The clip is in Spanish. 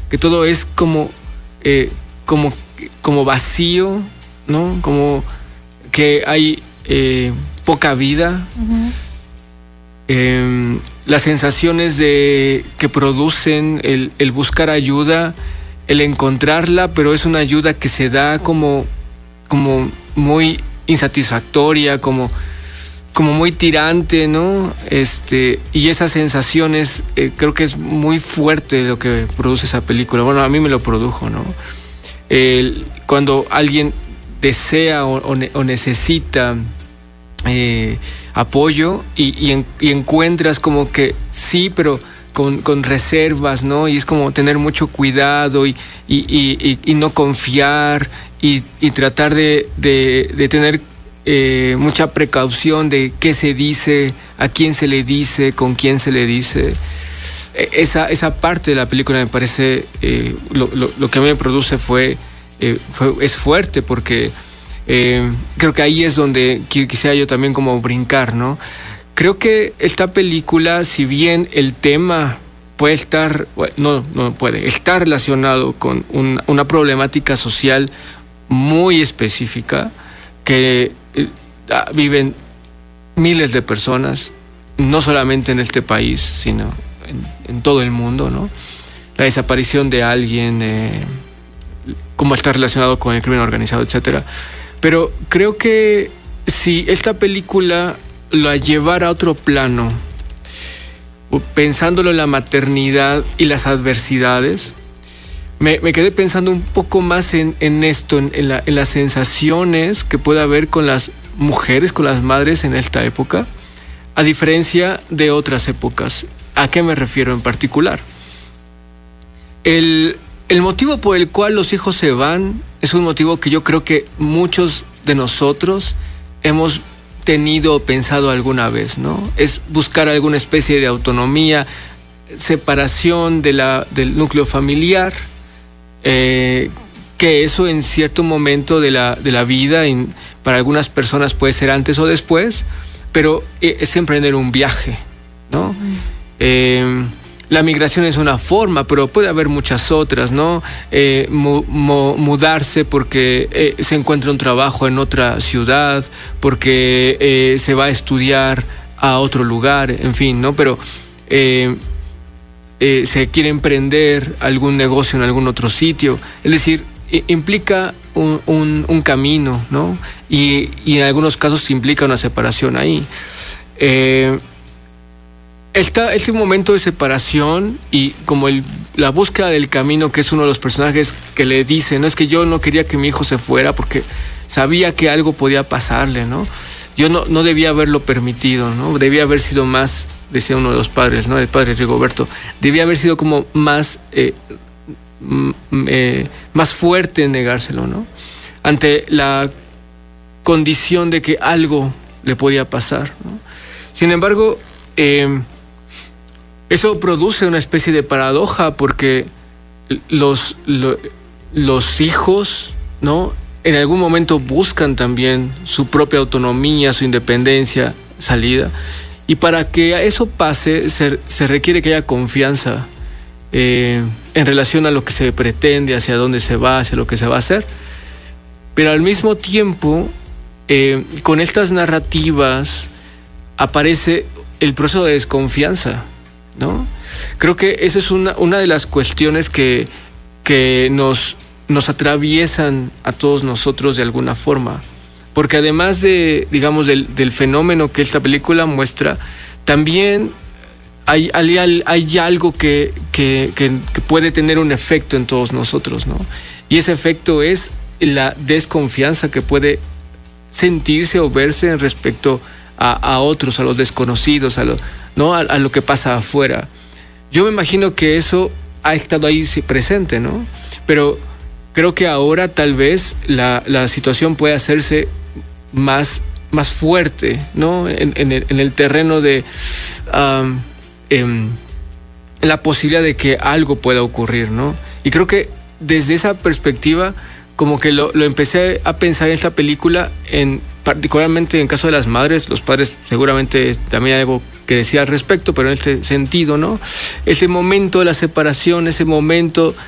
que todo es como vacío, ¿no? Como que hay poca vida. Las sensaciones que producen el buscar ayuda, el encontrarla, pero es una ayuda que se da como muy insatisfactoria, como muy tirante, ¿no? Y esas sensaciones, creo que es muy fuerte lo que produce esa película. Bueno, a mí me lo produjo, ¿no? Cuando alguien desea o necesita apoyo y encuentras como que sí, pero con reservas, ¿no? Y es como tener mucho cuidado y no confiar y tratar de tener mucha precaución de qué se dice, a quién se le dice, con quién se le dice. Esa parte de la película me parece, lo que a mí me produce es fuerte, porque creo que ahí es donde quisiera yo también como brincar, ¿no? Creo que esta película, si bien el tema puede estar, está relacionado con una problemática social muy específica que viven miles de personas, no solamente en este país, sino en todo el mundo, ¿no? La desaparición de alguien, cómo está relacionado con el crimen organizado, etcétera. Pero creo que si esta película la llevara a otro plano, pensándolo en la maternidad y las adversidades, me quedé pensando un poco más en esto, en las sensaciones que puede haber con las mujeres, con las madres en esta época, a diferencia de otras épocas. ¿A qué me refiero en particular? El motivo por el cual los hijos se van es un motivo que yo creo que muchos de nosotros hemos tenido o pensado alguna vez, ¿no? Es buscar alguna especie de autonomía, separación del núcleo familiar, que eso en cierto momento de la vida, para algunas personas puede ser antes o después, pero es emprender un viaje, ¿no? La migración es una forma, pero puede haber muchas otras, ¿no? Mudarse porque se encuentra un trabajo en otra ciudad, porque se va a estudiar a otro lugar, en fin, ¿no? Pero se quiere emprender algún negocio en algún otro sitio. Es decir, implica un camino, ¿no? Y en algunos casos implica una separación ahí. Este momento de separación y como la búsqueda del camino, que es uno de los personajes que le dice, no es que yo no quería que mi hijo se fuera porque sabía que algo podía pasarle, ¿no? Yo no debía haberlo permitido, ¿no? Debía haber sido más, decía uno de los padres, ¿no? El padre Rigoberto, debía haber sido como más fuerte en negárselo, ¿no? Ante la condición de que algo le podía pasar, ¿no? Sin embargo, eso produce una especie de paradoja, porque los hijos, ¿no? En algún momento buscan también su propia autonomía, su independencia, salida. Y para que eso pase, se requiere que haya confianza en relación a lo que se pretende, hacia dónde se va, hacia lo que se va a hacer. Pero al mismo tiempo, con estas narrativas aparece el proceso de desconfianza, ¿no? Creo que esa es una de las cuestiones que nos atraviesan a todos nosotros de alguna forma, porque además digamos, del fenómeno que esta película muestra, también hay algo que puede tener un efecto en todos nosotros, ¿no? Y ese efecto es la desconfianza que puede sentirse o verse respecto a otros, a los desconocidos, a lo que pasa afuera. Yo me imagino que eso ha estado ahí presente, ¿no? Pero creo que ahora tal vez la situación puede hacerse más fuerte, ¿no? En el terreno de la posibilidad de que algo pueda ocurrir, ¿no? Y creo que desde esa perspectiva, como que lo empecé a pensar en esta película, particularmente en caso de las madres. Los padres seguramente también hay algo que decir al respecto, pero en este sentido, ¿no? Ese momento de la separación, ese momento